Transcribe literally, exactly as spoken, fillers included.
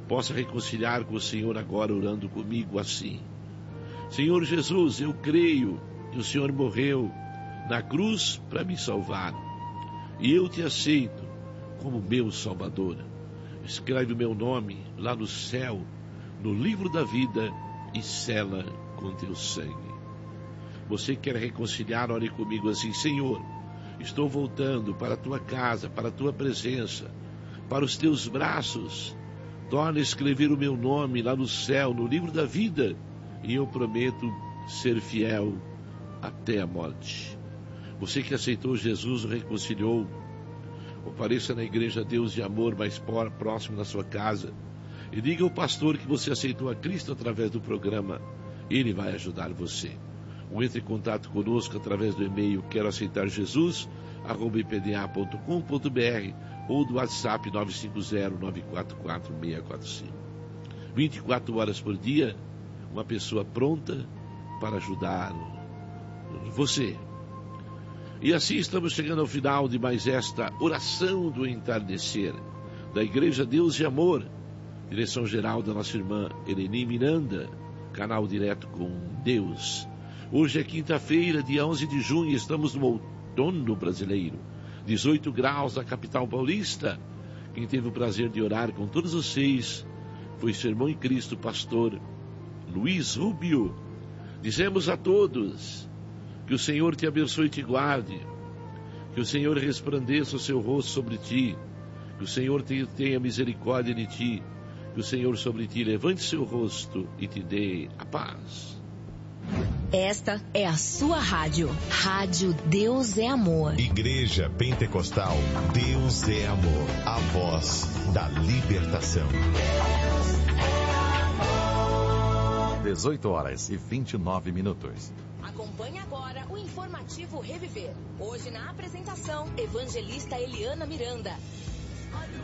possa reconciliar com o Senhor agora, orando comigo assim. Senhor Jesus, eu creio que o Senhor morreu na cruz para me salvar, e eu te aceito como meu Salvador. Escreve o meu nome lá no céu, no livro da vida, e sela com teu sangue. Você quer reconciliar? Ore comigo assim: Senhor, estou voltando para a tua casa, para a tua presença, para os teus braços. Torna a escrever o meu nome lá no céu, no livro da vida, e eu prometo ser fiel até a morte. Você que aceitou Jesus, o reconciliou, apareça na igreja Deus de Amor mais próximo da sua casa e diga ao pastor que você aceitou a Cristo através do programa. Ele vai ajudar você. Ou entre em contato conosco através do e-mail quero aceitar Jesus arroba i p d a ponto com ponto b r ou do WhatsApp nove cinco zero, nove quatro quatro, seis quatro cinco. vinte e quatro horas por dia, uma pessoa pronta para ajudar você. E assim estamos chegando ao final de mais esta oração do entardecer da Igreja Deus de Amor, direção geral da nossa irmã Eleni Miranda, canal direto com Deus. Hoje é quinta-feira, dia onze de junho, estamos no outono brasileiro, dezoito graus na capital paulista. Quem teve o prazer de orar com todos vocês foi seu irmão em Cristo, pastor Luiz Rubio. Dizemos a todos que o Senhor te abençoe e te guarde, que o Senhor resplandeça o seu rosto sobre ti, que o Senhor tenha misericórdia de ti, que o Senhor sobre ti levante seu rosto e te dê a paz. Esta é a sua rádio, Rádio Deus é Amor. Igreja Pentecostal Deus é Amor, a voz da libertação. dezoito horas e vinte e nove minutos. Acompanhe agora o informativo Reviver. Hoje na apresentação, evangelista Eliana Miranda.